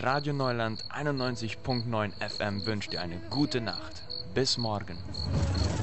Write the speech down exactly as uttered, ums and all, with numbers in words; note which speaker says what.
Speaker 1: Radio Neuland einundneunzig Punkt neun F M wünscht dir eine gute Nacht. Bis morgen.